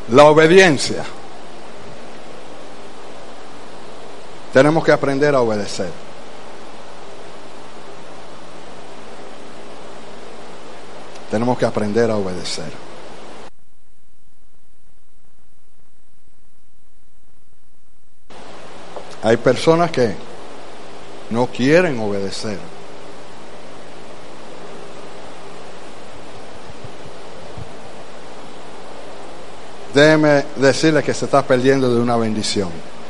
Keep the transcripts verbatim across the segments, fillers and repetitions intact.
La obediencia. Tenemos que aprender a obedecer. Tenemos que aprender a obedecer. Hay personas que no quieren obedecer. Déjeme decirle que se está perdiendo de una bendición.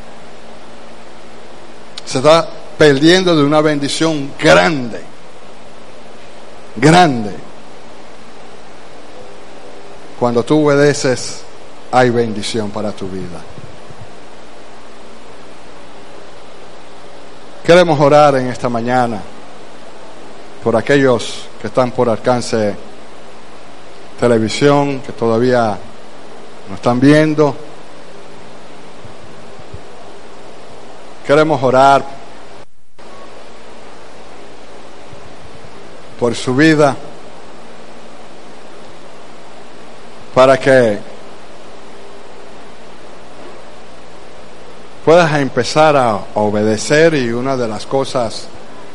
Se está perdiendo de una bendición grande. Grande. Cuando tú obedeces, hay bendición para tu vida. Queremos orar en esta mañana por aquellos que están por alcance televisión, que todavía no están viendo. Queremos orar por su vida, para que puedas empezar a obedecer. Y una de las cosas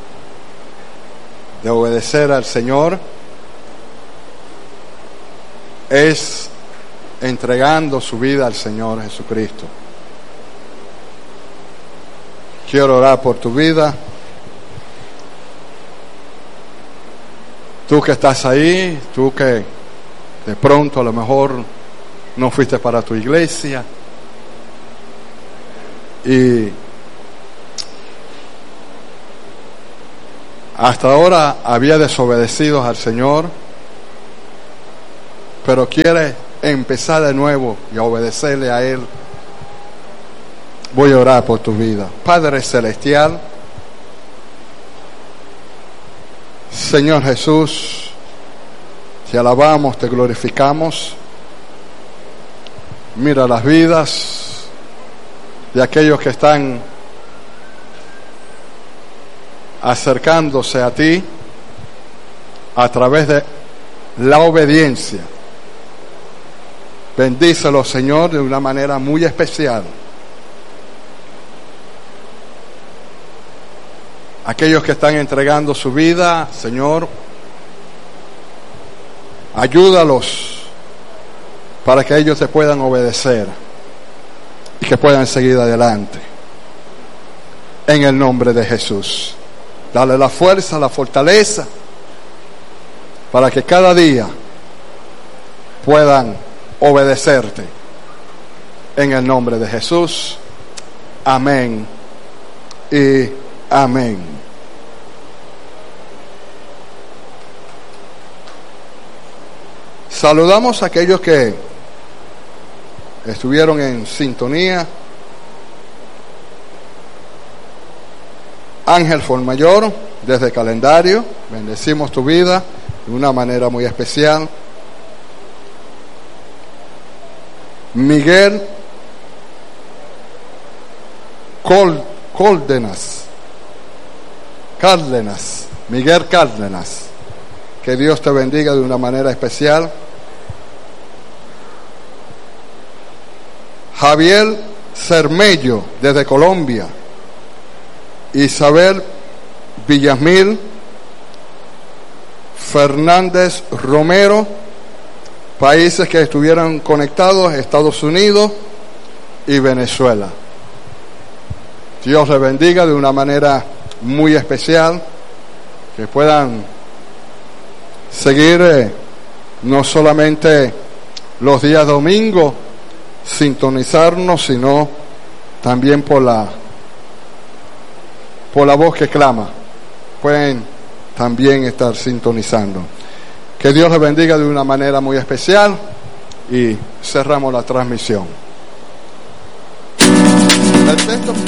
de obedecer al Señor es entregando su vida al Señor Jesucristo. Quiero orar por tu vida. Tú que estás ahí, tú que de pronto a lo mejor no fuiste para tu iglesia y hasta ahora había desobedecido al Señor, pero quieres empezar de nuevo y a obedecerle a Él. Voy a orar por tu vida. Padre Celestial, Señor Jesús, te alabamos, te glorificamos. Mira las vidas de aquellos que están acercándose a ti a través de la obediencia. Bendícelo, Señor, de una manera muy especial. Aquellos que están entregando su vida, Señor, ayúdalos para que ellos te puedan obedecer y que puedan seguir adelante. En el nombre de Jesús. Dale la fuerza, la fortaleza, para que cada día puedan obedecerte. En el nombre de Jesús. Amén y amén. Saludamos a aquellos que estuvieron en sintonía. Ángel Formayor, desde Calendario, bendecimos tu vida de una manera muy especial. Miguel Col, Cárdenas, Cárdenas, Miguel Cárdenas, que Dios te bendiga de una manera especial. Javier Cermello, desde Colombia. Isabel Villamil Fernández Romero, países que estuvieran conectados, Estados Unidos y Venezuela. Dios les bendiga de una manera muy especial, que puedan seguir eh, no solamente los días domingos, sintonizarnos, sino también por la por la voz que clama. Pueden también estar sintonizando. Que Dios les bendiga de una manera muy especial y cerramos la transmisión. El texto